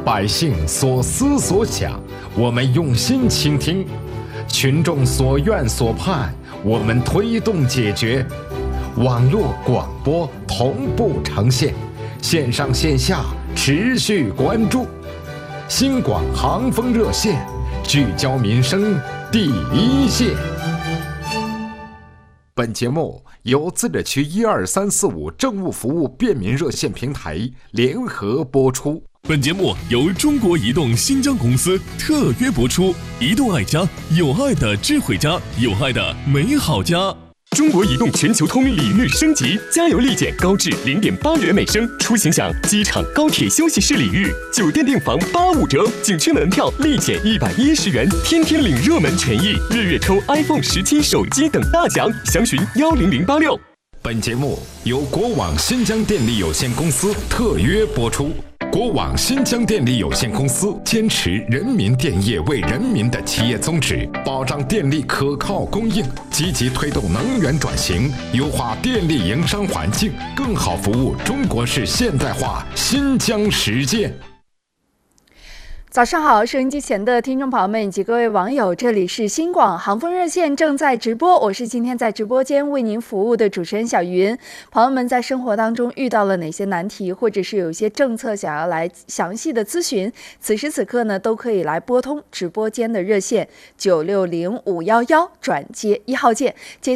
百姓所思所想，我们用心倾听；群众所愿所盼，我们推动解决。网络广播同步呈现，线上线下持续关注。新广航风热线，聚焦民生第一线。本节目由自治区12345政务服务便民热线平台联合播出。 本节目由中国移动新疆公司特约播出。移动爱家，有爱的智慧家，有爱的美好家。 中国移动全球通礼遇升级，加油立减高至0.8元每升，出行享机场、高铁休息室礼遇，酒店订房85折，景区门票立减110元，天天领热门权益，日月抽 iPhone 17手机等大奖，详询10086。 本节目由国网新疆电力有限公司特约播出。国网新疆电力有限公司坚持人民电业为人民的企业宗旨，保障电力可靠供应，积极推动能源转型，优化电力营商环境，更好服务中国式现代化新疆实践。 早上好，收音机前的听众朋友们以及各位网友，这里是新广航风热线正在直播，我是今天在直播间为您服务的主持人小云。朋友们在生活当中遇到了哪些难题，或者是有一些政策想要来详细的咨询，此时此刻呢都可以来拨通直播间的热线960511转接1号键。